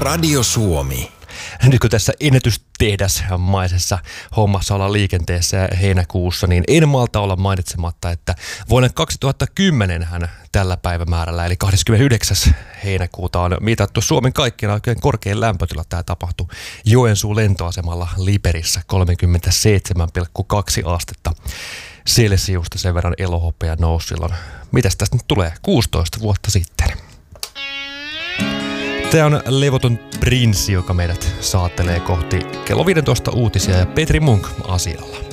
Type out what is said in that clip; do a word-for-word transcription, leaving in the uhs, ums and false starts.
Radio Suomi. Nyt kun tässä ennätystehdasmaisessa hommassa ollaan liikenteessä heinäkuussa, niin en malta olla mainitsematta, että vuonna kaksituhattakymmenen hän tällä päivämäärällä, eli kahdeskymmenesyhdeksäs heinäkuuta on mitattu Suomen kaikkien oikein korkein lämpötila. Tämä tapahtui Joensuun lentoasemalla Liberissä, kolmekymmentäseitsemän pilkku kaksi astetta Celsiusta, sen verran elohopea nousi silloin. Mitäs tästä nyt tulee? kuusitoista vuotta sitten. Tämä on levoton prinssi, joka meidät saattelee kohti kello viisitoista uutisia ja Petri Munk asialla.